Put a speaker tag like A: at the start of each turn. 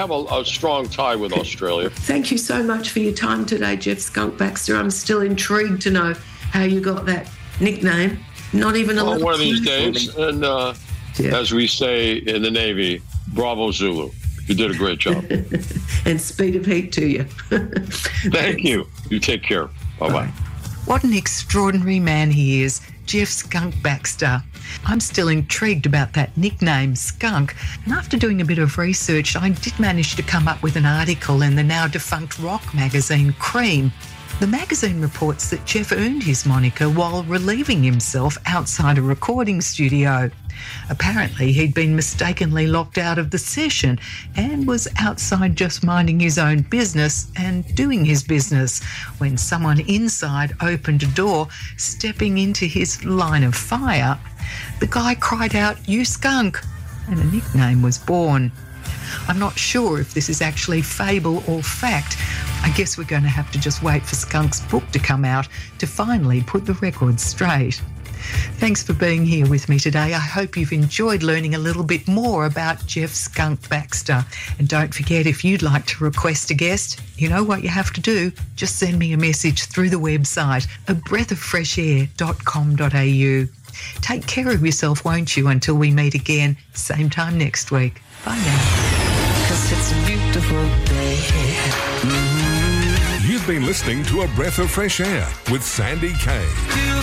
A: have a strong tie with Australia.
B: Thank you so much for your time today, Jeff Skunk Baxter. I'm still intrigued to know how you got that nickname. Not even a little
A: one of these
B: clue
A: days.
B: for me.
A: And as we say in the Navy, bravo Zulu. You did a great job.
B: And speed of heat to you.
A: Thank you. You take care. Bye-bye.
C: What an extraordinary man he is, Jeff Skunk Baxter. I'm still intrigued about that nickname, Skunk, and after doing a bit of research, I did manage to come up with an article in the now defunct rock magazine Cream. The magazine reports that Jeff earned his moniker while relieving himself outside a recording studio. Apparently, he'd been mistakenly locked out of the session and was outside just minding his own business and doing his business when someone inside opened a door, stepping into his line of fire. The guy cried out, "You skunk!" and a nickname was born. I'm not sure if this is actually fable or fact. I guess we're going to have to just wait for Skunk's book to come out to finally put the record straight. Thanks for being here with me today. I hope you've enjoyed learning a little bit more about Jeff Skunk Baxter. And don't forget, if you'd like to request a guest, you know what you have to do. Just send me a message through the website, abreathoffreshair.com.au. Take care of yourself, won't you, until we meet again, same time next week. Bye now.
D: 'Cause it's a beautiful day.
E: You've been listening to A Breath of Fresh Air with Sandy Kay.